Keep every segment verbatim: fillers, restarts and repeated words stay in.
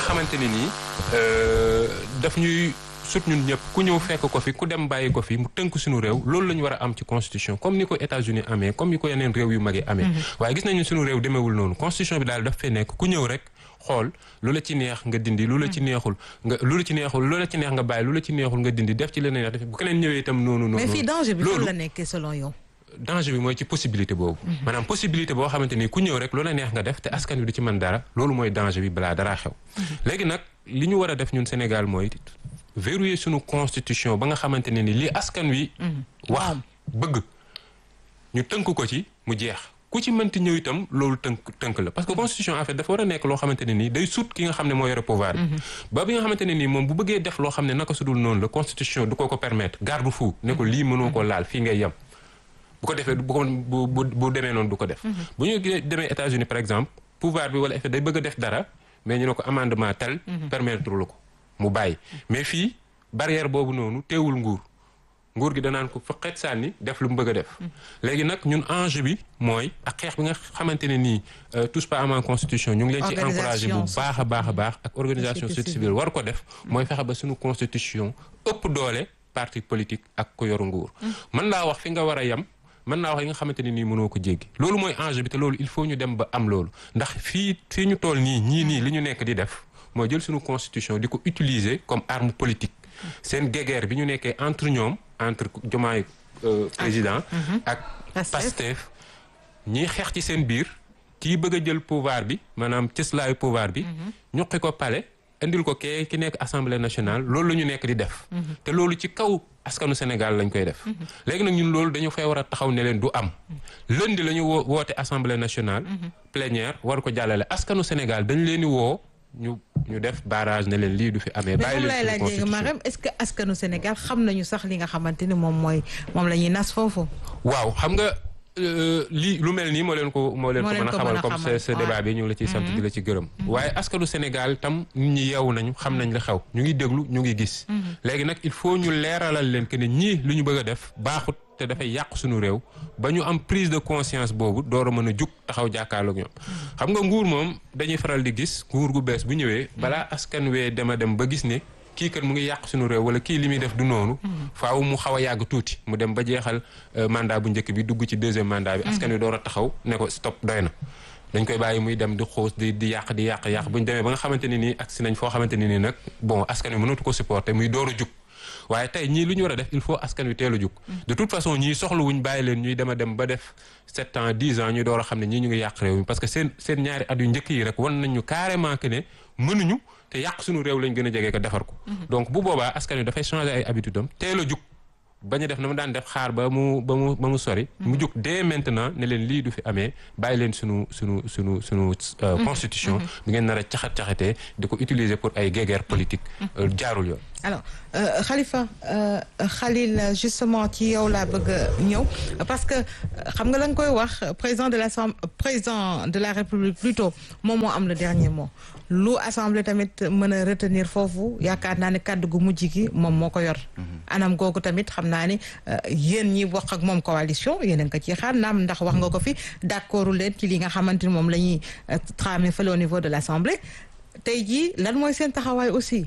xamante ne nii daf ñuy sut ñun ñëpp ku ñëw fekk ko fi ku dem bàyyi ko fi mu tënk suñu réew loolu la ñu war a am ci constitution comme ni ko États-Unis amee comme ni ko yeneen réew yu mag yi amee waaye gis nañu suñu réew demeewul noonu constitution bi daal daf fee nekk ku ñëw rek xool lu la ci neex nga dindi lu la ci neexul nga lu la ci neexul lu la ci neex nga bàyyi lu la ci neexul nga dindi def ci leneen neex def bu keneen ñëwee itam noonu noonu mais fii danger bi fan la nekkee selon yow danger bi mooy ci possibilité boobu maanaam possibilité boo xamante ni ku ñëw rek lu la neex nga def te askan wi du ci mën dara loolu mooy danger bi balaa dara xew léegi nag li ñu war a def ñun Sénégal mooy verrouiller suñu constitution ba nga xamante ne ni li askan wi wax bëgg ñu tënk ko ci mu jeex ku ci mënti ñëw itam loolu tënk tënk la parce que constitution en fait dafa war a nekk loo xamante ne nii day sut ki nga xam ne moo yore pouvoir bi ba bi nga xamante ne nii moom bu bëggee def loo xam ne naka sudul noonu la constitution du ko ko permettre garde fou ne ko lii mënoo ko laal fii ngay yem bu ko defee bu ko bu bu demee noonu du ko def bu ñu demee États-Unis par exemple pouvoir bi wala effet day bëgg a def dara mais ñu ne ko amendement tel permettre la ko mu bàyyi mais fii barrière boobu noonu teewul nguur nguur gi danaan ko fa xeet sànni def lu mu bëgg a def léegi nag ñun enjeu bi mooy ak xeex bi nga xamante ne nii touche pas à ma constitution ñu ngi leen ci encouragé bu baax a baax a baax ak organisation société civile war ko def mooy fexe ba suñu constitution ëpp doole parti politique ak ko yoru nguur mën laa wax fi nga war a yem mën naa wax yi nga xamante ne nii mënoo ko jéggi loolu mooy enjeu bi te loolu il faut ñu dem ba am loolu ndax fii fii ñu toll nii ñii nii li ñu nekk di def mooy jël suñu constitution di ko utiliser comme arme politique seen guéguerre bi ñu nekkee entre ñoom entre Diomaye président ak Pastef ñiy xeex ci seen biir kii bëgg a jël pouvoir bi maanaam cëslaayu pouvoir bi ñuqi ko palais indil ko kee ki nekk assemblée nationale loolu la ñu nekk di def te loolu ci kaw askanu Sénégal lañ koy def léegi nag ñun loolu dañu fay war a taxaw ne leen du am lundi la ñu woo woote assemblée nationale plénière war ko jàllale askanu Sénégal dañ leen di woo ñu ñu def barrage ne leen lii du fi amee. bàyyi leen lay laaj Marème est-ce que askanu Sénégal xam nañu sax li nga xamante ni moom mooy moom la ñuy nas foofu. waaw xam nga lii lu mel nii moo leen ko moo leen ko mën a xamal comme ce ce débat bi ñu ngi la ciy sant di la ci gërëm. waaye askanu Sénégal tam nit ñi yeewu nañu xam nañ la xew ñu ngi déglu ñu ngi gis. léegi nag il faut ñu leeralal leen que ne ñii lu ñu bëgg a def baaxut. te dafay yàq suñu réew ba ñu am prise de conscience boobu door a mën a jug taxaw jàkkaarloog ñoom xam nga nguur moom dañuy faral di gis nguur gu bees bu ñëwee balaa askan wee dema dem ba gis ne kii kat mu ngi yàq suñu réew wala kii li muy def du noonu faaw mu xaw a yàgg tuuti mu dem ba jeexal mandat bu njëkk bi dugg ci deuxième mandat bi askan wi door a taxaw ne ko stop doy na dañ koy bàyyi muy dem di xoos di di yàq di yàq yàq bu ñu demee ba nga xamante ne nii agsi nañ foo xamante ne nii nag bon askan wi mënatu ko supporter muy door a jug waaye tey ñii lu ñu war a def il faut askan wi teel a jug de toute façon ñii soxlawuñ bàyyi leen ñuy dem a dem ba def sept ans dix ans ñu door a xam ne ñii ñu ngi yàq réew mi parce que seen seen ñaari at yu njëkk yi rek wan nañ ñu carrément que ne mënuñu te yàq suñu réew lañ gën a jege ko defar ko donc bu boobaa askan wi dafay changer ay habitude am teel a jug bañ a def na mu daan def xaar ba mu ba mu ba mu sori mu jug dès maintenant ne leen lii du fi amee bàyyi leen sunu sunu sunu sunu constitution bi ngeen nar a caxat-caxatee di ko utiliser pour ay guéguerre politique jaarul yoon alors euh, Khalifa euh, Khalil justement ci yow laa bëgg a ñëw parce que xam nga la nga koy wax président de l'Assemblée président de la République plutôt moom moo am le dernier mot lu assemblée tamit mën a retenir foofu yaakaar naa ne kàddu gu mujj gi moom moo ko yor anam googu tamit xam naa ni yéen ñi wax ak moom coalition yéen a ngi ko ci xaar naam ndax wax nga ko fi d'accordu leen ci li nga xamante ni moom la ñuy tramé fële au niveau de l'assemblée tey jii lan mooy seen taxawaay aussi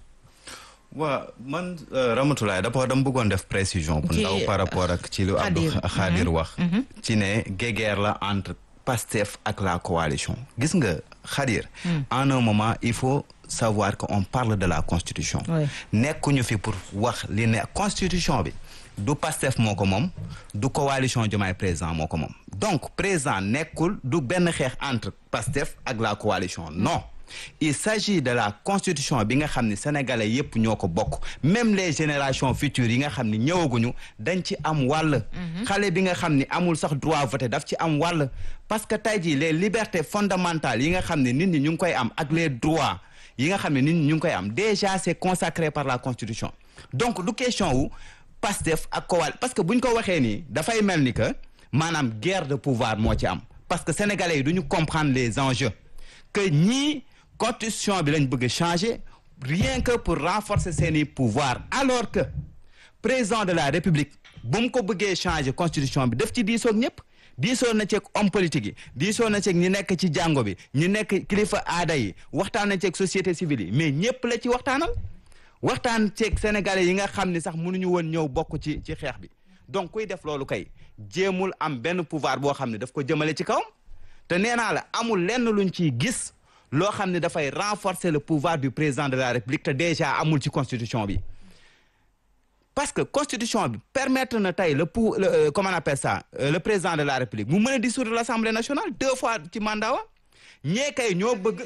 waaw man Ramatoulaye d'abord dama bëggoon def précision bu ndaw par rapport ak ci lu Abdou Khadir wax ci ne guéguerre la entre Pastef ak la coalition gis nga Khadir en un moment il faut savoir qu'on parle de la constitution nekkuñu fi pour wax li ne constitution bi du Pastef moo ko moom du coalition Diomaye président moo ko moom donc président nekkul du benn xeex entre Pastef ak la coalition non il s'agit de la constitution bi nga xam ne sénégalais yépp ñoo ko bokk même les générations futures yi nga xam ne ñëwaguñu dañ ci am wàll xale bi nga xam ne amul sax droit voter daf ci am wàll parce que tey jii les libertés fondamentales yi nga xam ne nit ñi ñu ngi koy am ak les droits yi nga xam ne nit ñi ñu ngi koy am déjà c'est consacré par la constitution donc du question wu Pastef ak Kowal parce que bu ñu ko waxee nii dafay mel ni que maanaam guerre de pouvoir moo ci am parce que sénégalais yi du ñu comprendre les enjeux que ñii constitution bi lañ bëgg a changer rien que pour renforcer seeni pouvoir alors que président de la république bu mu ko bëggee changer constitution bi def ci diisoog ñëpp diisoo na ceeg homme politique yi diisoo na ceeg ñi nekk ci jàngo bi ñi nekk kilifa aada yi waxtaan na ceeg société civile yi mais ñëpp la ci waxtaanal waxtaan ceeg sénégalais yi nga xam ni sax mënuñu woon ñëw bokk ci ci xeex bi donc kuy def loolu kay jéemul am benn pouvoir boo xam ne daf ko jëmale ci kawam te nee naa la amul lenn luñ ciy gis loo xam ne dafay renforcer le pouvoir du président de la république te déjà amul ci constitution bi parce que constitution bi permettre na tey le pour le comment on appelle ça euh, le président de la république mu mën a dissoudre l'assemblée nationale deux fois ci mandat wa ñee kay ñoo bëgg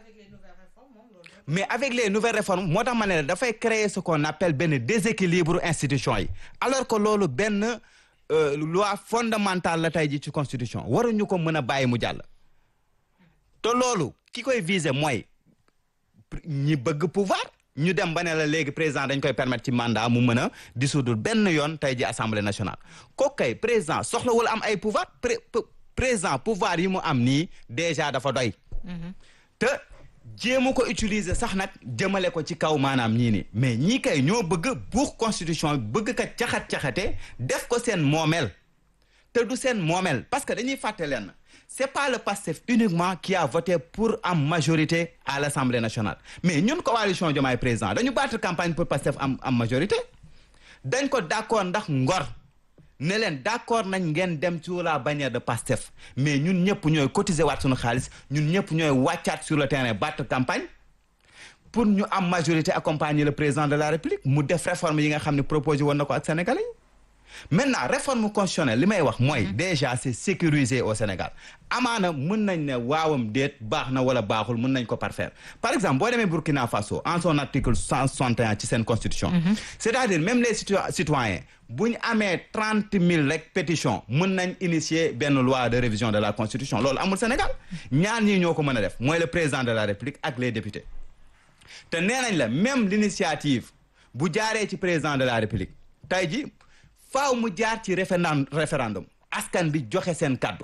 mais avec les nouvelles réformes moo tax ma ne la dafay créer ce qu'on appelle benn déséquilibre institution yi alors que loolu benn euh, loi fondamentale la tey ji ci constitution waruñu ko mën a bàyyi mu jàll te loolu ki koy viser mooy ñi bëgg pouvoir ñu dem ba ne la léegi président dañ koy permettre ci mandat mu mën a dissoudre benn yoon tey ji assemblée nationale kooku kay président soxlawul am ay pouvoir pré président pouvoir yi mu am nii déjà dafa doy te jéemu ko utiliser sax nag jëmale ko ci kaw maanaam ñii ni mais ñii kay ñoo bëgg buux constitution bëgg ka caxat-caxate def ko seen moomeel te du seen moomeel parce que dañuy fàtte leen c'est pas le PASTEF uniquement qui a voté pour am majorité à l'Assemblée nationale mais ñun coalition Diomaye président dañu battre campagne pour PASTEF am am majorité dañ ko d'accord ndax ngor ne leen d'accord nañ ngeen dem sur la bannière de PASTEF mais ñun ñëpp ñooy cotiser waat suñu xaalis ñun ñëpp ñooy wàccaat sur le terrain battre campagne pour ñu am majorité accompagner le président de la République mu def réforme yi nga xam ne proposé woon na ko ak Sénégalais yi maintenant réforme constitutionnelle li may wax mooy déjà c'est sécurisé au Sénégal amaana mën nañ ne waawam déet baax na wala baaxul mën nañ ko parfaire par exemple boo demee Burkina Faso en son article cent soixante et un ci seen constitution c'est-à-dire même les citoyens bu ñu amee trente mille rek pétition mën nañ initier benn loi de révision de la constitution loolu amul Sénégal ñaar ñii ñoo ko mën a def mooy le président de la République ak les députés te nee nañ la même l'initiative bu jaaree ci président de la République tey ji faaw mu jaar ci référendum référendum askan bi joxe seen kàddu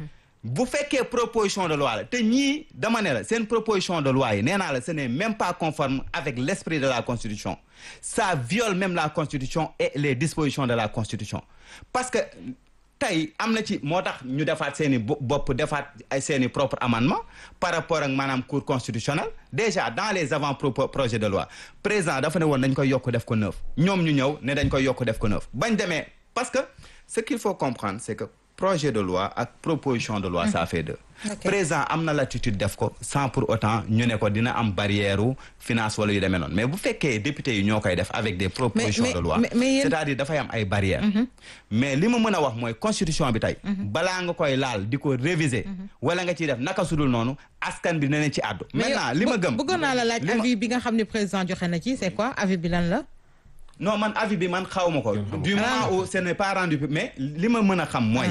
bu fekkee proposition de loi la te ñii dama ne la seen proposition de loi yi nee naa la ce n'est même pas conforme avec l'esprit de la constitution ça viole même la constitution et les dispositions de la constitution parce que tey am na ci moo tax ñu defaat seen i bopp defaat ay seen i propre amendement par rapport ak maanaam cour constitutionnelle déjà dans les avant projet de loi président dafa ne woon dañ koy yokk def ko neuf ñoom ñu ñëw ne dañ koy yokk def ko neuf bañ demee parce que ce qu'il faut comprendre c'est que projet de loi ak proposition de loi mmh. ça fait deux okay. Président am na l'attitude def ko sans pour autant ñu ne ko dina am barrière u finance wala yu demee noonu mais bu fekkee député yi ñoo koy def avec des propositions mais, mais, de loi mais, mais, c'est-à-dire dafay am ay barrières mmh. mais li ma mën a wax mooy constitution bi tey mmh. balaa nga koy laal di ko réviser mmh. wala nga ciy def naka sudul noonu askan bi ne ci àddu maintenant li ma gëm bëggoon naa la laaj avis bi nga xam ne président joxe na ci c'est quoi avis bi lan la non man avis bi man xaw ma ko du moment où ce n'est pas rendu mais li ma mën a xam mooy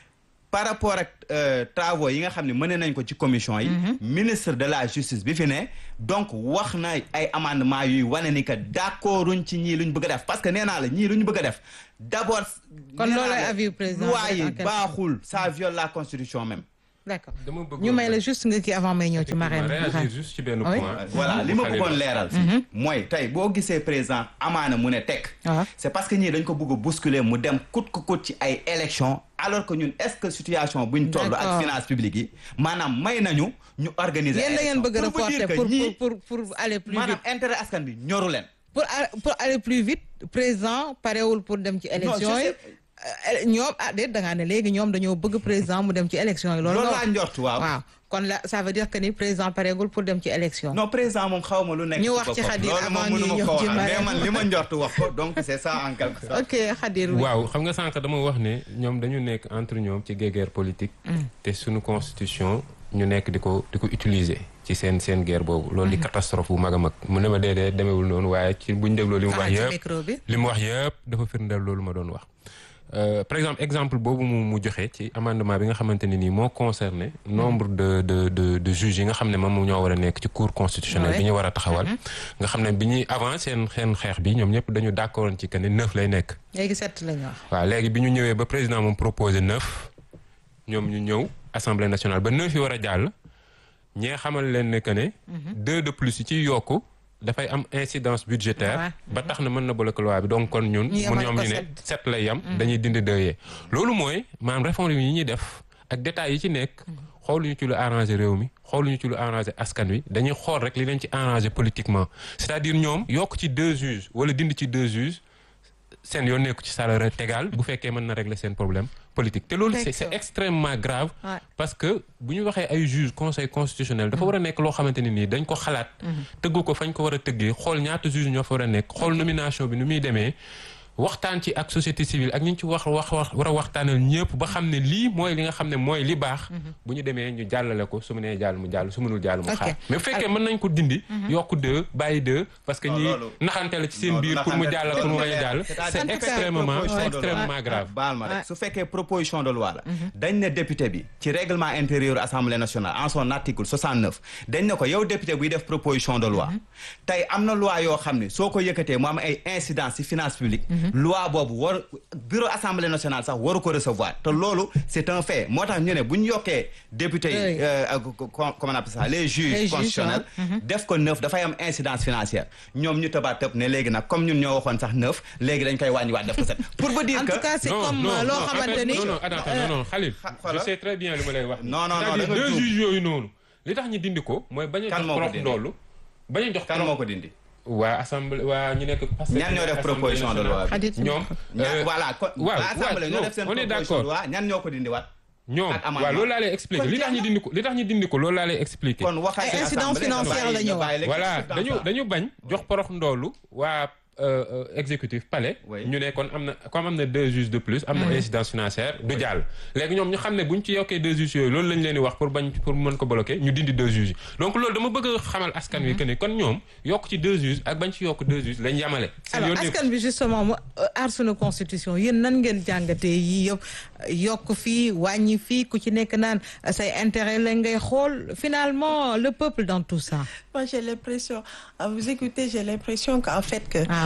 par rapport ak travaux yi nga xam ne mëne nañ ko ci commission yi ministre de la justice bi fi ne donc wax na ay amendement yuy wane ni que d'accorduñ ci ñii luñ bëgg a def parce que nee naa la ñii luñ bëgg a def d'abord kon loolay avis président loi yi baaxul ça viole la constitution même d'accord ñu may la juste nga kii avant may ñëw ci Marème réagir juste ci benn point voilà li ma bëggoon leeral fii mooy tey boo gisee président amaana mu ne tekk c'est parce que ñii dañ ko bëgg a bousculer mu dem kut ko kut ci ay élections alors que ñun est-ce que situation buñ toll ak finance publique yi maanaam may nañu ñu organiser yéen da ngeen bëgg reporter pour pour pour aller plus vite maanaam intérêt askan bi ñoru leen pour pour aller plus vite président parewul pour dem ci élection yi ñoom ah déet da ngaa ne léegi ñoom dañoo bëgg président mu dem ci élection yi loolu laa njort waaw waaw kon la ça veut dire que ni président pareegul pour dem ci élection non président moom xaw ma lu nekk ñu wax ci Khadir avant ñu ñëw ci mais man li ma njort wax ko donc c'est ça en quelque sorte ok Khadir waaw xam nga sànq dama wax ne ñoom dañu nekk entre ñoom ci guerre politique te suñu constitution ñu nekk di ko di ko utiliser ci seen seen guerre boobu loolu di catastrophe bu mag a mag mu ne ma déedee demeewul noonu waaye ci buñ dégloo li mu wax yëpp li mu wax yëpp dafa firndeel loolu ma doon wax Euh, par exemple exemple boobu mu mu joxe ci amendement bi nga xamante ne nii moo concerné nombre de de de de juges yi nga xam ne moom ñoo war a nekk ci cour constitutionnelle bi ñu war a taxawal nga xam ne bi ñuy avant seen seen xeex bi ñoom ñëpp dañu d'accord ci que ne neuf lay nekk léegi sept la ñu wax waaw léegi bi ñu ñëwee ba président moom proposé neuf ñoom ñu ñëw assemblée nationale ba neuf yi war a jàll ñee xamal leen ne que ne deux de plus yi ciy yokku dafay am incidence budgétaire ba tax na mën na bloquer loi bi donc kon ñun mun ñoom ñu ne sept lay yam dañuy dindi deux yee loolu mooy maanaam réforme yi ñuy def ak détails yi ci nekk xooluñu ci lu arrangé réew mi xooluñu ci lu arrangé askan wi dañuy xool rek li leen ci arrangé politiquement c'est-à-dire ñoom yokk ci deux juges wala dindi ci deux juges seen yoon nekku ci salaire tegal bu fekkee mën na régler seen problème politique te loolu c'est c'est extrêmement grave parce que bu ñu waxee ay juge conseil constitutionnel dafa war a nekk loo xamante ne nii dañ ko xalaat tëggu ko fañ ko war a tëggee xool ñaata juge ñoo fa war a nekk xool nomination bi nu muy demee waxtaan ci ak société civile ak ñu ci wax wax wax war a waxtaanal ñëpp ba xam ne lii mooy li nga xam ne mooy li baax bu ñu demee ñu jàllale ko su mu nee jàll mu jàll su mënul jàll mu xaar mais bu fekkee mën nañ ko dindi yokk deux bàyyi deux parce que ñi naxante la ci seen biir pour mu jàll pour mu bañ a jàll c'est extrêmement extrêmement grave baal ma rek su fekkee proposition de loi la dañ ne député bi ci règlement intérieur assemblée nationale en son article soixante-neuf dañ ne ko yow député buy def proposition de loi tey am na loi yoo xam ne soo ko yëkkatee mu am ay incidence ci finance publique loi boobu war bureau assemblée nationale sax waru ko recevoir te loolu c'est un fait moo tax ñu ne bu ñu yokkee député yi comment on appelle ça les juges constitutionnels def ko neuf dafay am incidence financière ñoom ñu tëbaat tëb ne léegi nag comme ñun ñoo waxoon sax neuf léegi dañ koy wàññiwaat def ko sept pour vous dire que en tout cas c'est comme loo xamante ni non non attends non non Khalil je sais très bien li ma lay wax non non non c'est-à-dire deux juges yooyu noonu li tax ñu dindi ko mooy bañ a jox prof ndoolu bañ a jox kan moo ko dindi waa assemblée waa ñu nekk. ñan ñoo def proposition de loi bi ñoom. voilà kon. waaw assemblée ñoo def seen proposition de loi ñan ñoo ko dindi waat. ñoom waaw loolu laa lay expliquer li tax ñu dindi ko li tax ñu dindi ko loolu laa lay expliquer. kon wax ay incidence financière la ñu wax. voilà dañu dañu bañ jox porox ndoolu waa exécutif palais. ñu ne kon am na comme am na deux juges de plus. am na incidence financière du jàll. léegi ñoom ñu xam ne buñ ci yokkee deux juges yooyu loolu lañ leen di wax pour bañ pour mën ko bloquer ñu dindi deux juges yi donc loolu dama bëgg a xamal askan wi que ne kon ñoom yokk ci deux juges ak bañ ci yokk deux juges lañ yamale. alors askan bi justement mu aar sunu constitution yéen nan ngeen jàngatee yii yëpp yokk fii wàññi fii ku ci nekk naan say intérêt la ngay xool finalement le peuple dans tout ça. Moi j'ai l'impression à vous écouter j'ai l'impression qu'en fait que. ah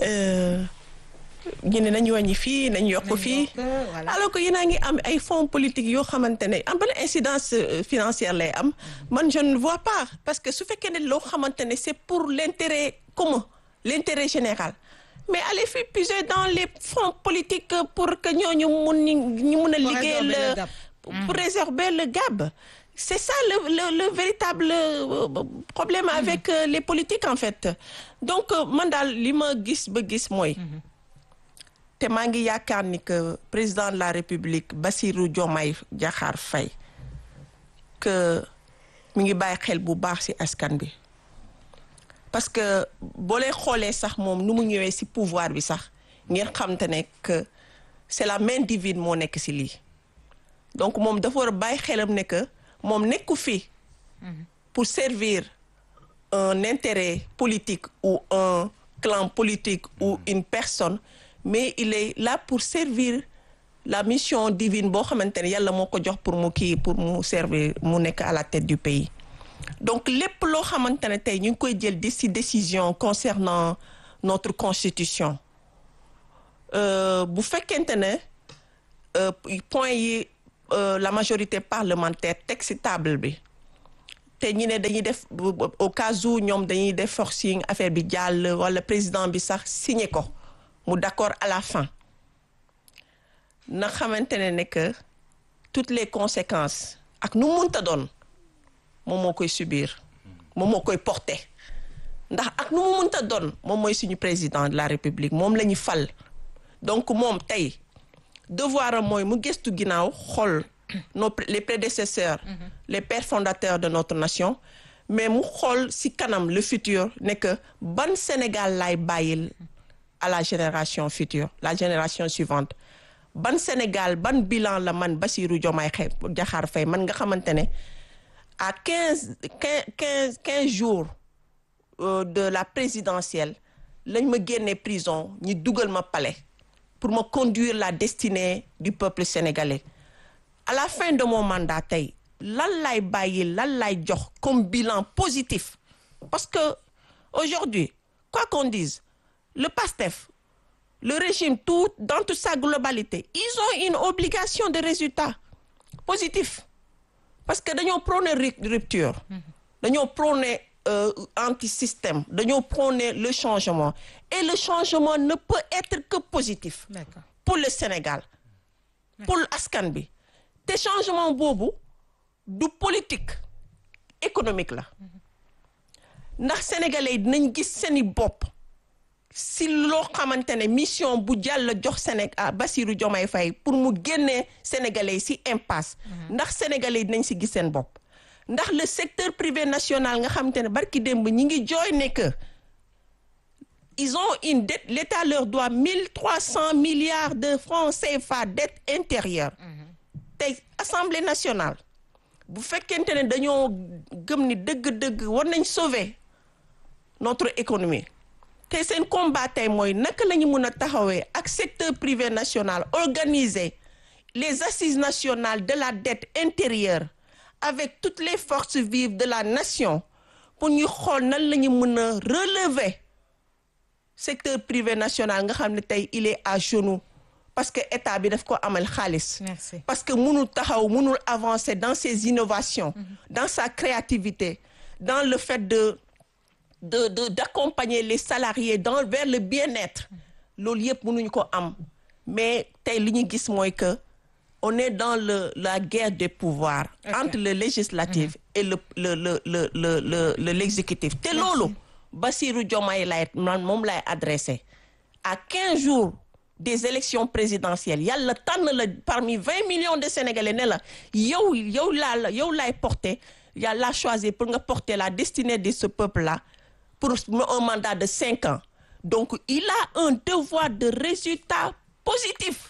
ñu ne nañu wàññi fii nañu yokk fii alors que yéen a ngi am ay fonds politiques yoo xamante ne am ban incidence financière lay am man je ne vois pas parce que su fekkee ne loo xamante ne c'est pour l'intérêt commun l'intérêt général mais allez fi puiser dans les fonds politiques pour que ñooñu mun ñu mun a liggéeyal pour résorber le gap c'est ça le le le véritable problème avec les politiques en fait donc man daal li ma gis ba gis mooy te maa ngi yaakaar ni que président de la République Bassirou Diomaye Diakhar Faye que mi ngi bàyyi xel bu baax ci askan bi parce que boo leen xoolee sax moom nu mu ñëwee ci pouvoir bi sax ngeen xam te ne que c'est la main divine moo nekk ci lii donc moom dafa war a bàyyi xelam ne que moom nekku fi pour servir un intérêt politique ou un clan politique ou une personne mais il est là pour servir la mission divine boo xamante ne yàlla moo ko jox pour mu kii pour mu servir mu nekk à la tête du pays donc lépp loo xamante ne tey ñu ngi koy jël di ci décision concernant notre constitution bu fekkente ne point yi la majorité parlementaire teg ci table bi te ñu ne dañuy def au cas où ñoom dañuy def forcing affaire bi jàll wala président bi sax signé ko mu d'accord à la fin na xamante ne ne que toutes les conséquences ak nu munta doon moom moo koy subir moom moo koy porter ndax ak nu mu munta doon moom mooy suñu président de la République moom la ñu fal donc moom tey devoir am mooy mu gëstu ginnaaw xool nos les prédécesseurs mm-hmm. les pères fondateurs de notre nation mais mu xool ci kanam le futur ne que ban Sénégal lay bàyyil à la génération future la génération suivante ban Sénégal ban bilan la man Bassirou Diomaye Diakhar Faye man nga xamante ne à quinze quinze quinze jours euh, de la présidentielle lañ ma génnee prison ñi dugal ma palais pour me conduire la destinée du peuple sénégalais à la fin de mon mandat tey lan lay bàyyi lan lay jox comme bilan positif parce que aujourd'hui quoi qu'on dise le PASTEF le régime tout dans toute sa globalité ils ont une obligation de résultat positif parce que dañoo prôner rupture dañoo prôner euh, anti-système dañoo prôner le changement et le changement ne peut être que positif. D'accord. Pour le Sénégal pour askan bi te changement boobu du politique économique la ndax sénégalais yi dinañ gis seeni bopp si loo xamante ne mission bu jàll jox Sénégal Bassirou Diomaye Faye pour mu génnee sénégalais yi si impasse ndax sénégalais yi dinañ si gis seen bopp ndax le secteur privé national nga xamante ne barki démb ñi ngi jooy ne que ils ont une dette l'État leur doit mille trois cents milliards de francs C F A dette intérieure tey Assemblée nationale bu fekkente ne dañoo gëm ni dëgg-dëgg war nañ sauver notre économie te seen combat tey mooy naka la ñu mën a taxawee ak secteur privé national organiser les assises nationales de la dette intérieure avec toutes les forces vives de la nation pour ñu xool nan la ñu mën a relever secteur privé national nga xam ne tey il est à genoux parce que état bi daf ko amal xaalis. Merci. Parce que mënul taxaw mënul avancer dans ses innovations. Mm-hmm. Dans sa créativité, dans le fait de de de d'accompagner les salariés dans vers le bien-être. Loolu yëpp mënuñu ko am mais tey li ñu gis mooy que on est dans le la guerre des pouvoirs. Okay. Entre le législatif mm-hmm. et le le le le le le le l'exécutif. Te loolu Bassirou Diomaye lay man moom lay adressé à quinze jours des élections présidentielles yàlla tànn la parmi vingt millions de Sénégalais ne la yow yow laa la yow laay porter yàlla choisi pour nga porter la destinée de ce peuple-là pour un mandat de cinq ans donc il a un devoir de résultat positif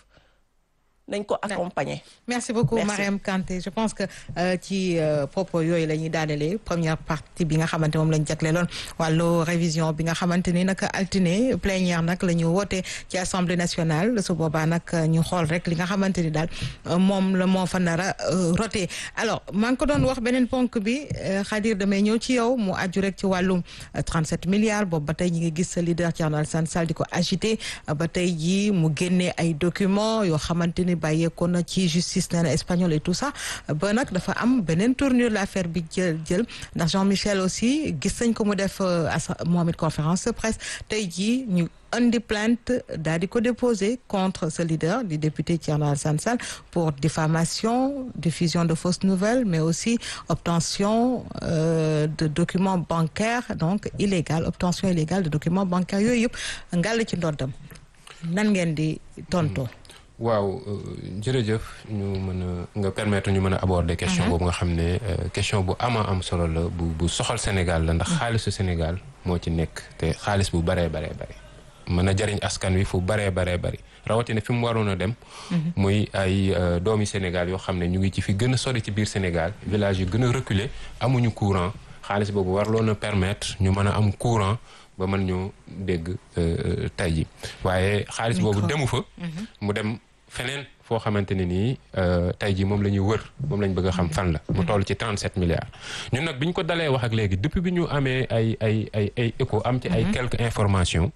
nañ ko accompagner. Merci beaucoup Marième Kanté je pense que ci propos yooyu la ñuy daanelee première partie bi nga xamante moom lañ jagleeloon wàllu révision bi nga xamante ni nag altine plénière nag la ñu woote ci assemblée nationale su boobaa nag ñu xool rek li nga xamante ni daal moom la moo fa nar a roté alors maa ngi ko doon wax beneen ponk bi Khadir damay ñëw ci yow mu aju rek ci wàllum trente-sept milliards boobu ba tey ñi ngi gis sa leader Thierno Alassane Sall di ko agité ba tey jii mu génnee ay documents yoo xamante ni bàyyeekoon na ci justice nee na espagnol et tout ça ba nag dafa am beneen tournure l'affaire bi jël jël ndax Jean-Michel aussi gis nañ ko mu def moom it conférence de presse tey jii ñu indi plainte daal di ko déposer contre ce leader du député Thierno Alassane Sall pour diffamation diffusion de fausses nouvelles mais aussi obtention euh, de documents bancaires donc illégal obtention illégale de documents bancaires yooyu yëpp ngàll ci ndoddam nan ngeen di tontoo. waaw jërëjëf ñu mën a nga permettre ñu mën a aborder question boobu nga xam ne question bu ama am solo la bu bu soxal Sénégal la ndax xaalisu Sénégal moo ci nekk te xaalis bu baree baree bare mën a jariñ askan wi fu baree baree bari rawatina fi mu waroon a dem muy ay doomi Sénégal yoo xam ne ñu ngi ci fi gën a sori ci biir Sénégal village yu gën a reculé amuñu courant xaalis boobu warloon a permettre ñu mën a am courant ba mën ñu dégg tey ji waaye xaalis boobu demu fa mu dem feneen foo xamante ne nii tey jii moom la ñuy wër moom lañ bëgg a xam fan la mu toll ci trente-sept milliards ñun nag bi ñu ko dalee wax ak léegi depuis bi ñu amee ay ay ay ay écho am ci ay quelques informations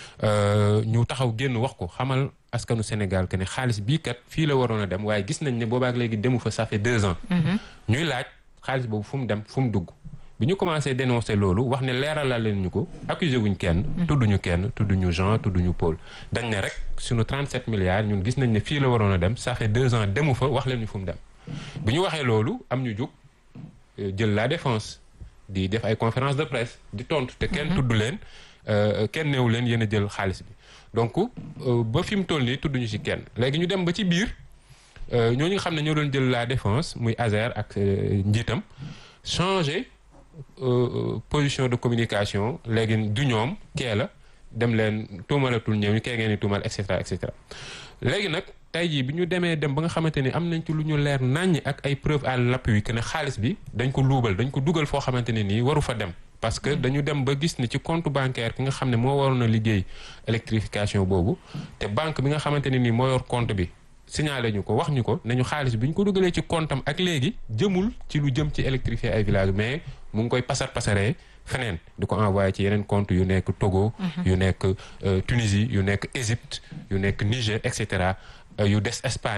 ñu taxaw génn wax ko xamal askanu Sénégal que ne xaalis bii kat fii la waroon a dem waaye gis nañ ne boobaak léegi demu fa ça fait deux ans ñuy laaj xaalis boobu fu mu dem fu mu dugg bi ñu commencé dénoncer loolu wax ne leeralal leen ñu ko accusé wuñ kenn tudduñu kenn tudduñu Jean tudduñu Paul dañ ne rek suñu trente-sept milliards ñun gis nañ ne fii la waroon a dem ça fait deux ans demu fa wax leen ñu fu mu dem bi ñu waxee loolu am ñu jug jël la défense di def ay conférence de presse di tontu te kenn tudd leen kenn neewu leen yéen a jël xaalis bi donc ba fi mu toll nii tudduñu ci kenn léegi ñu dem ba ci biir ñooñu nga xam ne ñoo doon jël la défense muy Azer ak njiitam changé Euh, position de communication léegi du ñoom kee la dem leen tuumalatul ñëw ñu kee ngeen di tuumal et cetera et cetera léegi nag tey jii bi ñu demee dem ba nga xamante ni am nañ ci lu ñu leer naññ ak ay preuve à l'appui que ne xaalis bi dañ ko luubal dañ ko dugal foo xamante ne nii waru fa dem parce que dañu dem ba gis ni ci compte bancaire ki nga xam ne moo waroon a liggéey électrification boobu te banque bi nga xamante ne nii moo yor compte bi signalé ñu ko wax ñu ko nañu xaalis bi ñu ko dugalee ci compte am ak léegi jëmul ci lu jëm ci électrifier ay villages mais mu ngi koy pasar pasaree feneen di ko envoyé ci yeneen compte yu nekk Togo yu nekk Tunisie yu nekk Égypte yu nekk Niger et cetera yu des Espagne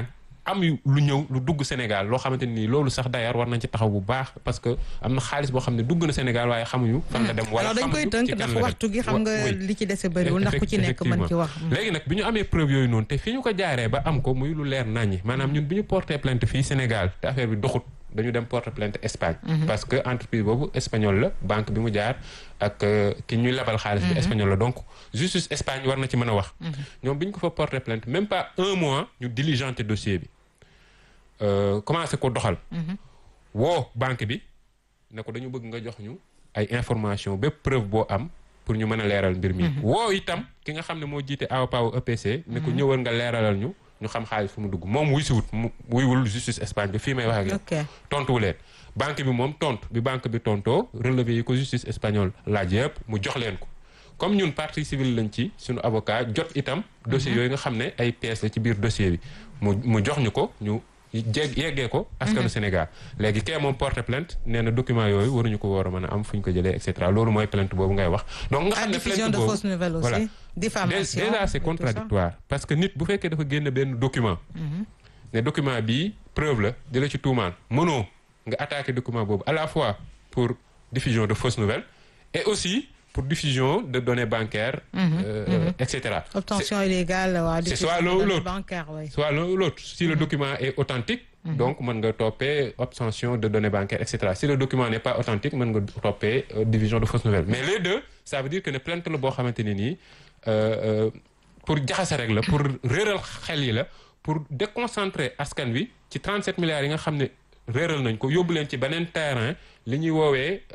am lu ñëw lu dugg Sénégal loo xamante ni loolu sax d'ailleurs war nañ ci taxaw bu baax parce que am na xaalis boo xam ne dugg na Sénégal waaye xamuñu fan la dem wala alors dañ koy tënk ndax waxtu gi xam nga li ci dese bëriwul ndax ku ci nekk mën ci wax léegi nag bi ñu amee preuve yooyu noonu te fi ñu ko jaaree ba am ko muy lu leer naññi maanaam ñun bi ñu porté plainte fii Sénégal te affaire bi doxut dañu dem porter plainte Espagne parce que entreprise boobu espagnol la banque bi mu jaar ak ki ñuy labal xaalis bi espagnol la donc justice Espagne war na ci mën a wax ñoom bi ñu ko fa porter plainte même pas un mois ñu diligenté dossier bi commencé ko doxal woo banque bi ne ko dañu bëgg nga jox ñu ay information bépp preuve boo am pour ñu mën a leeral mbir mi woo itam ki nga xam ne moo jiite A O P A O E P C ne ko ñëwal nga leeralal ñu ñu xam xaalis fu mu dugg moom wuy si wut mu wuyul justice Espagne bi fii may wax ak yow tontuwu leen banque bi moom tontu bi banque bi tontoo relevé yi ko justice espagnole laaj yëpp mu jox leen ko comme ñun partie civile lañ ci suñu avocat jot itam dossier yooyu nga xam ne ay pièces la ci biir dossier bi mu mu jox ñu ko ñu jeg yeggee ko askanu Sénégal léegi kee moom porte plainte nee na document yooyu waruñu ko war a mën a am fu ñu ko jëlee et cetera loolu mooy plainte boobu ngay wax donc nga xam ne plainte boobu fausses nouvelles aussi voilà diffamation déjà c'est contradictoire parce que nit bu fekkee dafa génn benn document ne document bii preuve la di la ci tuumaan mënoo nga attaquer document boobu à la fois pour diffusion de fausses nouvelles et aussi pour diffusion de données bancaires euh, et cetera obtention illégale waaw c'est soit l'autre bancaire oui soit l'autre si le document est authentique donc mën nga toppee obtention de données bancaires et cetera si le document n'est pas authentique mën nga toppee diffusion de fausses nouvelles mais les deux ça veut dire que ne plainte la boo xamante ne nii pour jaxase rek la pour réeral xel yi la pour déconcentrer askan wi ci trente-sept milliards yi nga xam ne réeral nañ ko yóbbu leen ci beneen terrain li ñuy woowee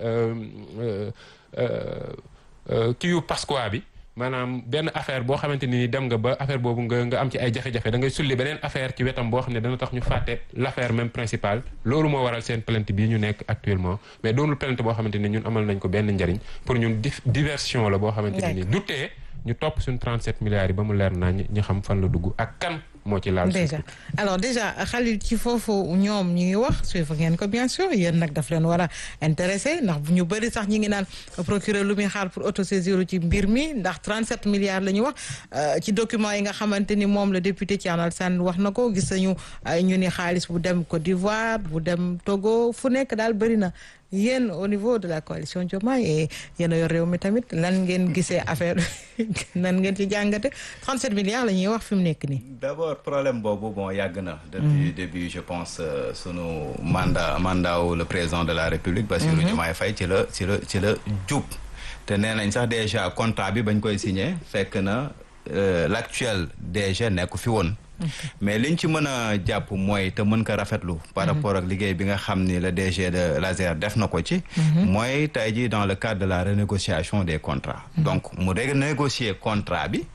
kii yu Pasqua bi maanaam benn affaire boo xamante ni dem nga ba affaire boobu nga nga am ci ay jafe-jafe da ngay sulli beneen affaire ci wetam boo xam ne dana tax ñu fàtte l'affaire même principale loolu moo waral seen plainte bii ñu nekk actuellement mais doonul plainte boo xamante ni ñun amal nañ ko benn njariñ pour ñun diversion la boo xamante ne ni du tee ñu topp suñu trente-sept milliards yi ba mu leer naa ñu xam fan la dugg ak kan moo ci laal déjà alors déjà Khalil ci foofu ñoom ñu ngi wax suivre ngeen ko bien sûr yéen nag daf leen war a intéressé ndax bu ñu bëri sax ñi ngi naan procureur lu muy xaar pour autosaisir ci mbir mi ndax trente-sept milliards la ñu wax ci document yi nga xamante ni moom la député Thierno Alassane wax na ko gis nañu ñu ni xaalis bu dem Côte d'Ivoire bu dem Togo fu nekk daal bëri na yéen au niveau de la coalition Diomaye et yéen a yor réew mi tamit lan ngeen gisee affaire nan ngeen ci jàngate trente-sept milliards la ñuy wax fi mu nekk nii. d'abord problème boobu bon yàgg na. depuis le début je pense euh, sunu mandat mandat wu le président de la République. Bassirou Diomaye Faye ci la ci la ci la jub. te nee nañ sax déjà contrat bi bañ koy signé fekk na l'actuel D G nekk fi woon. mais liñ ci mën a jàpp mooy te mën ko rafetlu par rapport ak liggéey bi nga xam ni le D G de l'Aser def na ko ci mooy tey jii dans le cadre de la renégociation des contrats donc mu renégocier contrat bi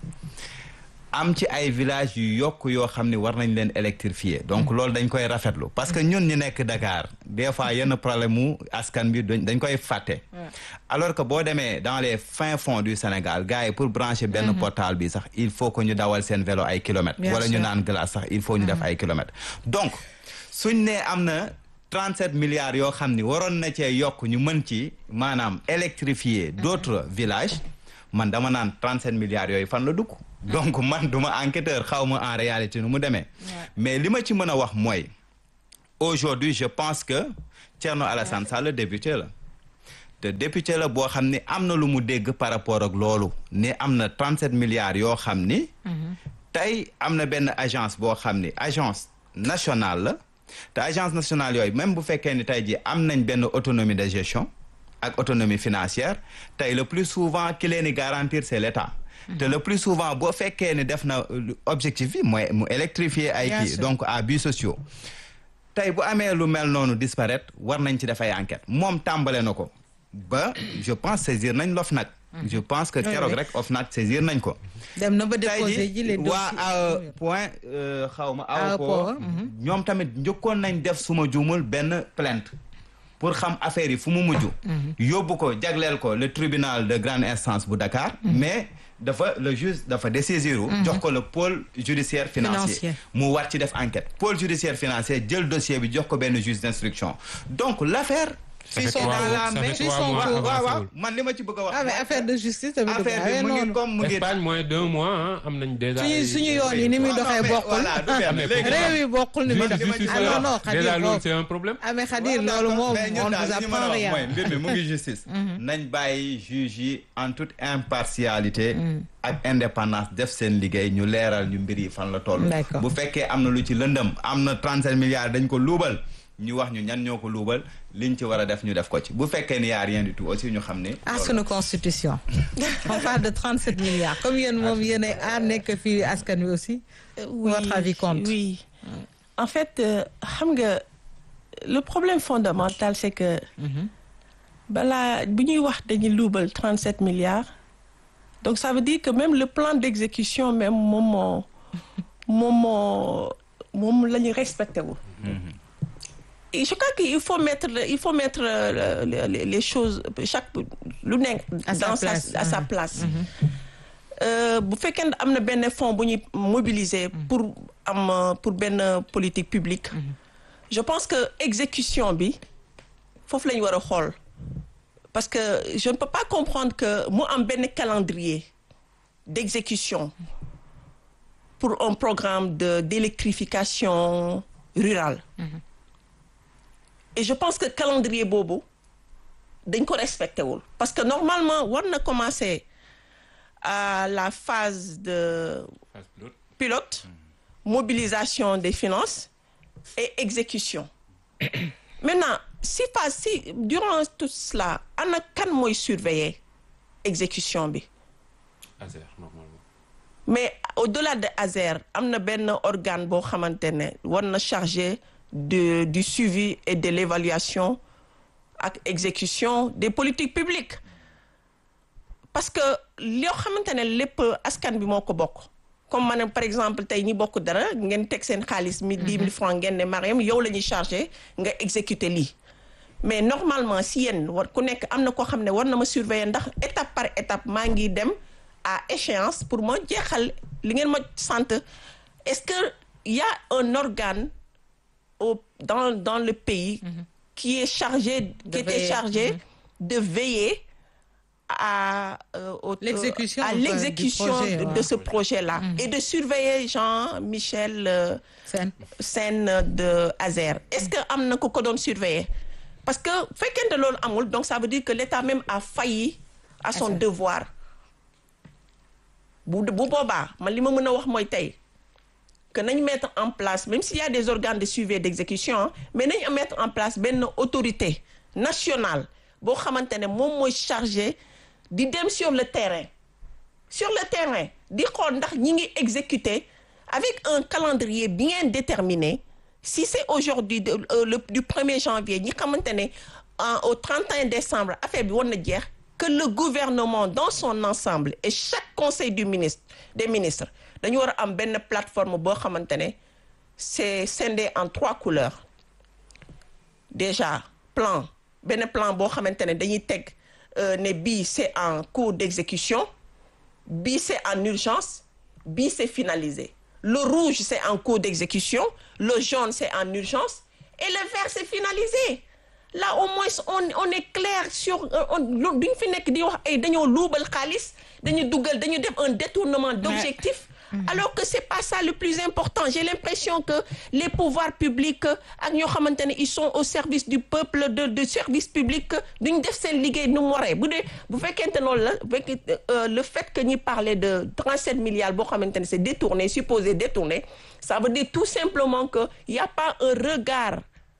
am ci ay villages yu yokk yoo xam ni war nañ leen électrifier donc loolu dañ koy rafetlu parce que ñun ñu nekk Dakar des fois yenn problème mu askan bi dañ koy fàtte alors que boo demee dans les fins fonds du Sénégal gars yi pour brancher benn portable bi sax il faut que ñu dawal seen vélo ay kilomètres wala ñu naan glace sax il faut ñu def ay kilomètres donc suñ ne am na trente-sept milliards yoo xam ni waroon na cee yokk ñu mën ci maanaam électrifier d'autres villages man dama naan trente-sept milliards yooyu fan la dugg donc man duma enquêteur xaw ma en réalité nu mu demee mais li ma ci mën a wax mooy aujourd'hui je pense que Thierno Alassane Sall député la te député la boo xam ni am na lu mu dégg par rapport ak loolu ni am na trente-sept milliards yoo xam ni tey am na benn agence boo xam ni agence nationale la te agence nationale yooyu même bu fekkee ni tey ji am nañ benn autonomie de gestion ak autonomie financière tey le plus souvent ki leen di garantir c'est l'État te le plus souvent boo fekkee ni def na objectif bi mooy mu électrifier ay kii donc à buts sociaux tey bu amee lu mel noonu disparaître war nañ ci def ay enquête moom tàmbale na ko ba je pense saisir nañ l'OFNAC je pense que keroog rek OFNAC saisir nañ ko dem na ba déposer ji les waa à point xaw ma aw po ñoom tamit njëkkoon nañ def suma juumul benn plainte pour xam affaire yi fu mu mujj yóbbu ko jagleel ko le tribunal de grande instance bu Dakar mais dafa le juge dafa désaisir jox ko le pôle judiciaire financier mu war ci def enquête pôle judiciaire financier jël dossier bi jox ko benn juge d'instruction donc l'affaire si sont dans la main si sont waaw waaw man li ma ci bëgg a wax. ah mais affaire de justice tamit. affaire bi mu ngi comme mu ngi. Espagne moins d'un mois am nañ déjà. suñu suñu yoon yi ni muy doxee bokkul. réew yi bokkul ni muy doxee. ah non non déjà loolu c'est un problème. ah mais Khadir loolu moom on nous apprend rien. mooy mbir mi mu ngi justice. nañ bàyyi juge yi en toute impartialité. ak indépendance def seen liggéey ñu leeral ñu mbir yi fan la toll. bu fekkee am na lu ci lëndëm am na trente-sept milliards dañ ko luubal. ñu wax ñu ñan ñoo ko luubal liñ ci war a def ñu def ko ci bu fekkee ni y a rien du tout aussi ñu xam ne. ah sunu constitution. on parle de trente-sept milliards comme yéen moom yéen ay aar nekk fii askan wi aussi. oui votre avis compte. oui en fait xam nga le problème fondamental c'est que. balaa bu ñuy wax dañuy luubal trente-sept milliards. donc ça veut dire que même le plan d'exécution même moom moo moom moo moom la ñu respecté wu. Et je crois qu'il faut mettre il faut mettre les, les, les choses chaque lu nekk dans sa à sa place. bu fekkee ne am na benn fonds bu ñuy mobiliser pour am pour benn politique publique. je pense que exécution bi foofu la ñu war a xool parce que je ne peux pas comprendre que mu am benn calendrier d'exécution pour un programme de d'électrification rurale. Et je pense que calendrier boobu dañ ko respecté wul parce que normalement war na commencer à la phase de pilote mobilisation des finances et exécution. Maintenant si phase si durant tout cela ana kan mooy surveiller exécution bi. ASER normalement. Mais au-delà de ASER am na benn organe boo xamante ne war na charger de du suivi et de l'évaluation ak exécution des politiques publiques parce que loo xamante ne lépp askan bi moo ko bokk comme maanaam par exemple tey ñi bokk dara ngeen teg seen xaalis mi dix mille francs ngeen ne Mariam yow la ñuy chargé nga exécuter lii mais normalement si yéen war ku nekk am na koo xam ne war na ma surveiller ndax étape par étape maa ngi dem à échéance pour ma jeexal li ngeen ma sant est-ce que y a un organe au dans dans le pays mm-hmm. qui est chargé de qui veiller. était chargé mm-hmm. de veiller à euh, au, l'exécution à l'exécution projet, de, ouais. de ce projet-là mm-hmm. et de surveiller Jean-Michel euh, Sène Sène de ASER est-ce que am na ko ko doon surveiller parce que fekkente loolu amul donc ça veut dire que l'État même a failli à son Asser. devoir bu bu boobaa man li ma mën a wax mooy tey que nañ mettre en place même s'il y a des organes de suivi et d'exécution mais nañ mettre en place benn autorité nationale boo xamante ne moom mooy chargé di dem sur le terrain sur le terrain di xool ndax ñi ngi exécuter avec un calendrier bien déterminé si c'est aujourd'hui de, euh, le du premier janvier ñi xamante ne au trente et un décembre affaire bi war na jeex que le gouvernement dans son ensemble et chaque conseil du ministre des ministres dañu war a am benn plateforme boo xamante ne c'est scindé en trois couleurs déjà plan benn plan boo xamante ne dañuy teg ne bii c'est en cours d'exécution bii c'est en urgence bii c'est finalisé le rouge c'est en cours d'exécution le jaune c'est en urgence et le vert c'est finalisé là au moins on on est clair sur on duñ fi nekk di wax ay dañoo luubal xaalis dañu dugal dañu def un détournement d'objectif alors que c'est pas ça le plus important j'ai l'impression que les pouvoirs publics ak ñoo xamante ne ils sont au service du peuple de de service public duñ def seen liggéey nu mu waree bu dee bu fekkente noonu la bu fekkee le fait que ñi parler de trente-sept milliards boo xamante ne c'est détourné supposé détourné ça veut dire tout simplement que y a pas un regard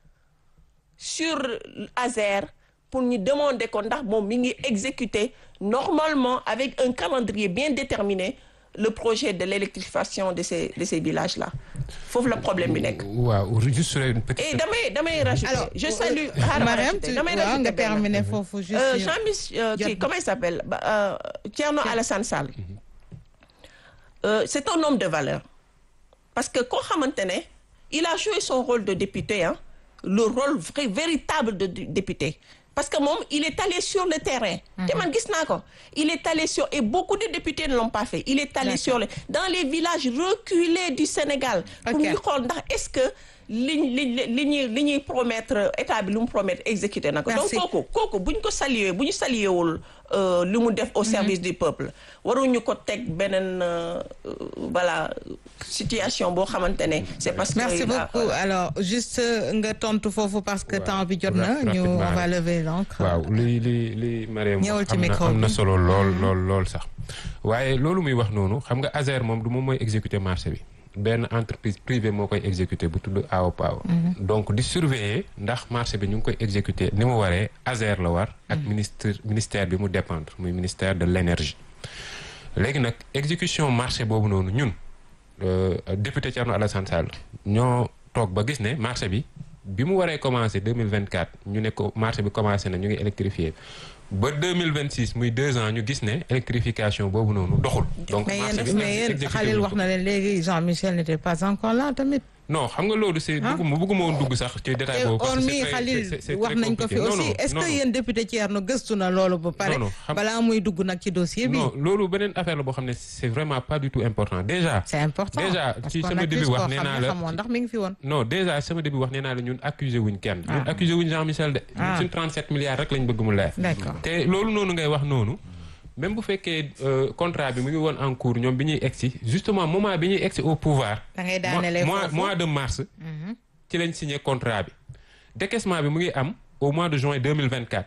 sur ASER pour ñu demander ko ndax moom mi ngi exécuter normalement avec un calendrier bien déterminé le projet de l'électrification de ces de ces villages là foofu la problème bi nekk. waaw juste une petite. et damay damay rajouter. alors je salue. Mariam tu damay waaw nga rajouter terminer foofu juste. euh, Jean-Michel kii comment il s'appelle euh, Thierno Alassane Sall. Euh, c'est un homme de valeur parce que koo xamante ne il a joué son rôle de député hein le rôle vrai véritable de député. Parce que moom il est allé sur le terrain. te man gis naa ko il est allé sur et beaucoup de députés ne l'ont pas fait. il est allé sur les dans les villages reculés du Sénégal. pour ñu xool ndax est-ce que liñ liñ li ñuy li ñuy promettre état bi lu mu promettre exécuter na ko. donc kooku kooku bu ñu ko saluer bu ñu saluer li mu def au service du peuple waruñu ko teg beneen voilà situation boo xamante ne c'est parce que. merci beaucoup alors juste nga tontu foofu parce que temps bi jot na ñu on va lever donc. waaw li li li Mariam ñëwal ci micro am na solo lool lool lool sax waaye loolu muy wax noonu xam nga Azer moom du moom mooy exécuter marché bi benn entreprise privée moo koy exécuter bu tudd A O P A O. donc di surveiller ndax marché bi ñu ngi koy exécuter ni mu waree Azer la war. ak ministre ministère bi mu dépendre muy ministère de l'énergie. léegi nag exécution marché boobu noonu ñun député Thierno Alassane Sall ñoo toog ba gis ne marché bi bi mu waree commencer deux mille vingt-quatre ñu ne ko marché bi commencé na ñu ngi électrifié ba deux mille vingt-six muy deux ans ñu gis ne électrification boobu noonu doxul. donc marché bi mais yéen Khalil wax na leen léegi Jean-Michel n'était pas encore là tamit. non xam nga loolu c'est bëgguma bëgguma woon dugg sax ci détail boobu. parce que c'est très c'est wax nañ ko fi aussi est-ce que yéen député Thierno gëstu na loolu ba pare. balaa muy dugg nag ci dossier bi. non loolu beneen affaire la boo xam ne c'est vraiment pas du tout important déjà. c'est important déjà ci sama début wax nee naa la ndax mi ngi fi woon. non déjà sama début wax nee naa la ñun accusé wuñ kenn. ñun accusé wuñ Jean-Michel de. ñun suñ trente-sept milliards rek lañ bëgg mu leer. d'accord te loolu noonu ngay wax noonu. même bu fekkee contrat bi mu ngi woon en cours ñoom bi ñuy egsi justement moment bi ñuy egsi au pouvoir. da ngay daanele mois mois de mars. ci lañ signé contrat bi. décaissement bi mu ngi am au mois de juin deux mille vingt-quatre.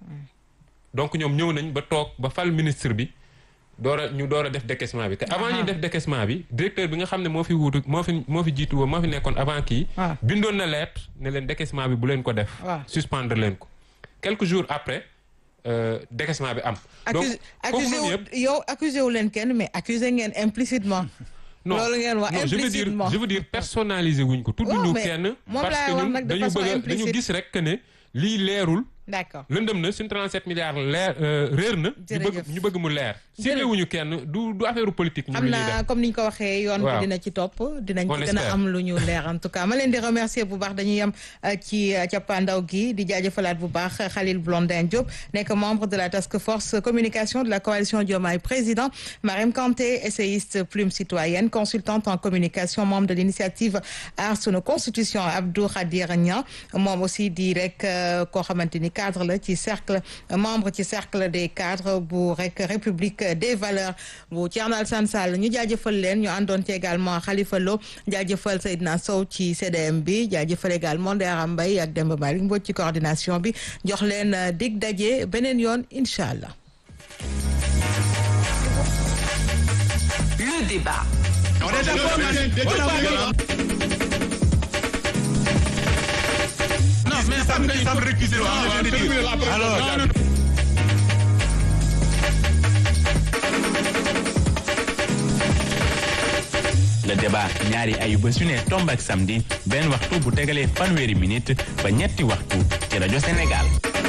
donc ñoom ñëw nañ ba toog ba fal ministre bi door a ñu door a def décaissement bi te avant ñuy def décaissement bi directeur bi nga xam ne moo fi wuutu moo fi moo fi jiitu woon moo fi nekkoon avant kii. bindoon na lettre ne leen décaissement bi bu leen ko def. suspendre leen ko quelques jours après. décaissement bi am. donc accusé wu yow accusé wu leen kenn mais accusé ngeen implicitement. non loolu ngeen wax implicitement non je veux dire je veux dire personnaliser wuñ ko. tudd ñu kenn parce que ñun dañu bëgg dañu gis rek que ne lii leerul. d'accord lëndëm na suñu trente-sept milliards leer réer na. ñu bëgg ñu bëgg mu leer. signé wuñu kenn du du affaire politique. ñu xam naa comme ni ñu ko waxee yoon bi dina ci topp. dinañ ci gën a am lu ñu leer en tout cas ma leen di remercier bu baax dañuy yem ci cappaandaw gi di jaajëfalaat bu baax Khalil Blondin Diop nekk membre de la task force communication de la coalition Diomaye Président. Mariam Kanté essayiste plume citoyenne consultante en communication membre de l'initiative Aar Sunu Constitution Abdou Khadir Niang moom aussi di rek koo xamante ni cadre la ci cercle membre ci cercle des cadres bu rek République des valeurs bu Thierno Alassane Sall ñu jaajëfal leen ñu àndoon ci également Khalifa Lo jaajëfal Seydina Sow ci C D M bi jaajëfal également Ndera Mbaye ak Demba Malick Mbodj ci coordination bi jox leen dig daje beneen yoon incha allah. Le débat. On est d'accord. Non, mais ça me ça me récuser. Alors. Le débat ñaari ayu bés yu ne tomb ak samedi benn waxtu bu tegalee fanweeri minute ba ñetti waxtu ci rajo Sénégal.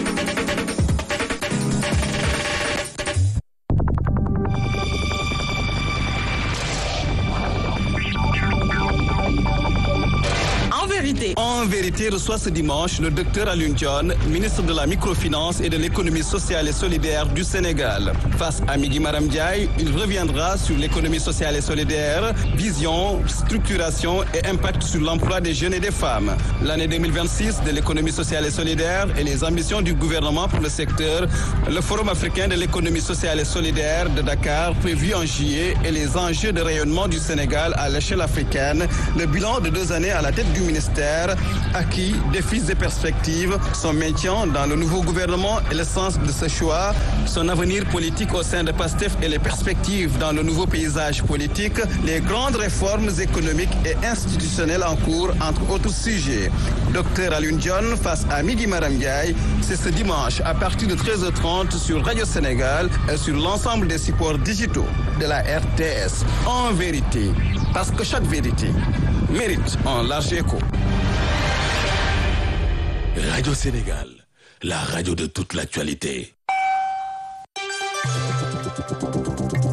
En vérité, reçoit ce dimanche le docteur Alioune Dione, ministre de la microfinance et de l'économie sociale et solidaire du Sénégal. Face à Migui Maram Ndiaye, il reviendra sur l'économie sociale et solidaire, vision, structuration et impact sur l'emploi des jeunes et des femmes. L'année deux mille vingt-six de l'économie sociale et solidaire et les ambitions du gouvernement pour le secteur, le Forum africain de l'économie sociale et solidaire de Dakar prévu en juillet et les enjeux de rayonnement du Sénégal à l'échelle africaine, le bilan de deux années à la tête du ministère, acquis, défis et perspectives, son maintien dans le nouveau gouvernement et le sens de ce choix, son avenir politique au sein de PASTEF et les perspectives dans le nouveau paysage politique, les grandes réformes économiques et institutionnelles en cours, entre autres sujets. Docteur Alioune Dione face à Migui Maram Ndiaye, c'est ce dimanche à partir de treize heures trente sur Radio Sénégal et sur l'ensemble des supports digitaux de la R T S. En vérité, parce que chaque vérité mérite un large écho. Radio Sénégal, la radio de toute l'actualité.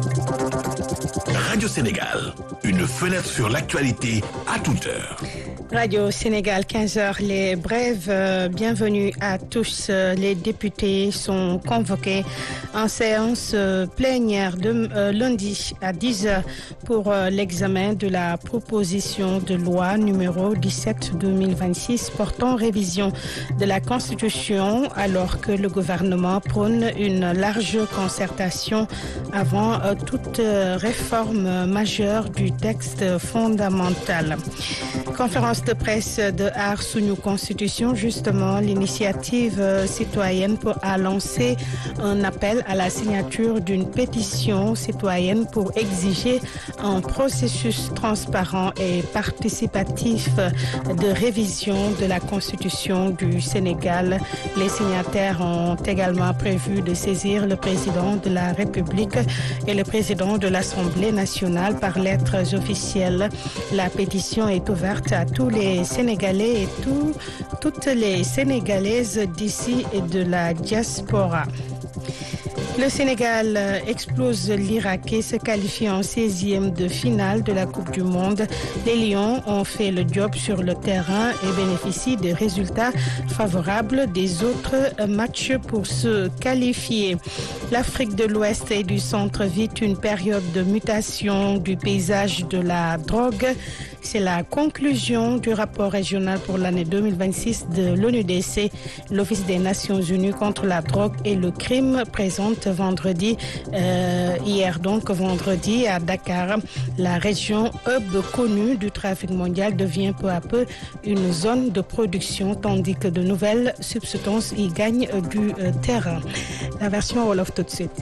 Radio Sénégal, une fenêtre sur l'actualité à toute heure. Radio Sénégal, quinze heures, les brèves. Euh, bienvenue à tous. Euh, les députés sont convoqués en séance euh, plénière de euh, lundi à dix heures pour euh, l'examen de la proposition de loi numéro dix-sept deux mille vingt-six portant révision de la Constitution, alors que le gouvernement prône une large concertation avant euh, toute euh, réforme majeure du texte fondamental. Conférence de presse de Aar Sunu Constitution, justement, l'initiative euh, citoyenne pour a lancé un appel à la signature d'une pétition citoyenne pour exiger un processus transparent et participatif de révision de la Constitution du Sénégal. Les signataires ont également prévu de saisir le président de la République et le président de l'Assemblée nationale par lettres officielles. La pétition est ouverte à tous les Sénégalais et tout, toutes les Sénégalaises d'ici et de la diaspora. Le Sénégal explose l'Irak et se qualifie en seizième de finale de la Coupe du Monde. Les Lions ont fait le job sur le terrain et bénéficient des résultats favorables des autres matchs pour se qualifier. L'Afrique de l'Ouest et du Centre vit une période de mutation du paysage de la drogue. C'est la conclusion du rapport régional pour l'année deux mille vingt-six de l'O N U D C. L'Office des Nations Unies contre la drogue et le crime présente vendredi, euh, hier donc vendredi à Dakar. La région hub connue du trafic mondial devient peu à peu une zone de production, tandis que de nouvelles substances y gagnent du euh, terrain. La version Wolof tout de suite.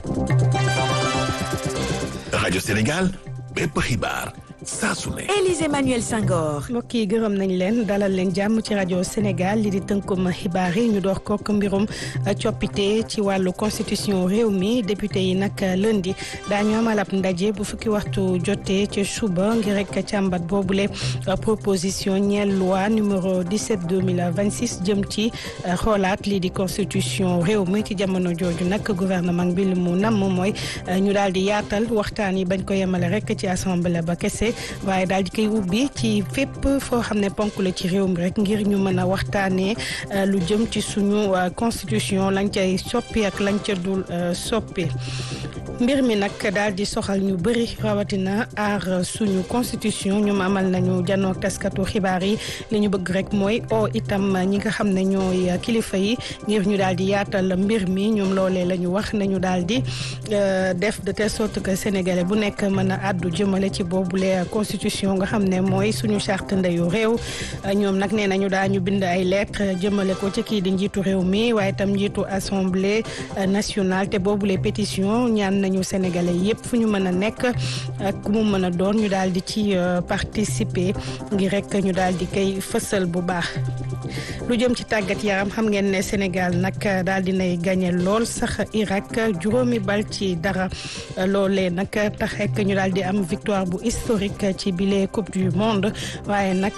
Radio Sénégal, bépp xibaar saa su ne. Élise Emmanuel Senghor. mbokk yi gërëm nañ leen dalal leen jàmm ci rajo Sénégal li di tënkum xibaar yi ñu door kook mbirum coppite ci wàllu constitution réew mi député yi nag lundi daañu amal ab ndaje bu fukki waxtu jotee ci suba ngir rek càmbat boobule proposition ñeel loi numéro dix-sept deux mille vingt-six jëm ci xoolaat lii di constitution réew mi ci jamono jooju nag gouvernement bi li mu nam mooy ñu daal di yaatal waxtaan yi bañ ko yemale rek ci assemblée ba kese. waaye daal di koy ubbi ci fépp foo xam ne ponk la ci réew mi rek ngir ñu mën a waxtaanee lu jëm ci suñu constitution lañ cay soppi ak lañ ca dul soppi. mbir mi nag daal di soxal ñu bëri rawatina aar suñu constitution ñoom amal nañu janook taskatu xibaar yi li ñu bëgg rek mooy o itam ñi nga xam ne ñooy kilifa yi ngir ñu daal di yaatal mbir mi ñoom loolee la ñu wax nañu daal di def de telle sorte que sénégalais bu nekk mën a àddu jëmale ci boobule constitution nga xam ne mooy suñu charte ndeyu réew. ñoom nag nee nañu daañu bind ay lettre jëmale ko ci kii di njiitu réew mi waaye itam njiitu assemblée nationale te boobule pétition ñaan nañu sénégalais yëpp fu ñu mën a nekk ak ku mu mën a doon ñu daal di ci participer ngir rek ñu daal di koy fësal bu baax. lu jëm ci tàggat yaram xam ngeen ne Sénégal nag daal di nay gagné lool sax Irak juróomi bal ci dara loolee nag tax rek ñu daal di am victoire bu historique ci bile coupe du monde waaye nag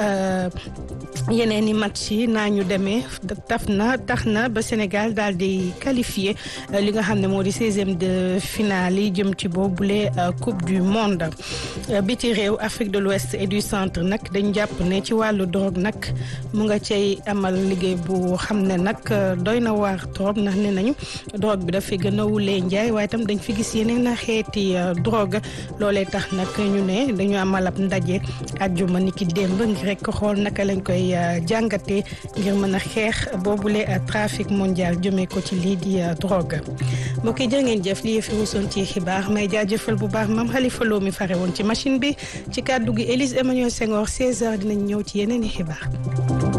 yeneen i match yi naa ñu demee taf na tax na ba Sénégal daal di qualifié li nga xam ne moo di seizième de finale yi jëm ci boobule coupe du monde. biti réew Afrique de l'Ouest et du centre nag dañ jàpp ne ci wàllu drogue nag mu nga cay amal liggéey bu xam ne nag doy na waar trop ndax ne nañu drogue bi dafay gën a wulee njaay waaye itam dañ fi gis yeneen a xeeti drogue loolee tax nag ñu ne dañu amal ab ndaje àjjuma ni ki démb ngir rek xool naka lañ koy jàngatee ngir mën a xeex boobule trafic mondial jëmee ko ci lii di drogue. mbokk yi jërë ngeen jëf lii fi wusoon ci xibaar may jaajëfal bu baax maam Khalifa Lo mi fare woon ci machine bi ci kàddu gi Élise Emmanuel Senghor seize heures dinañ ñëw ci yeneen i xibaar.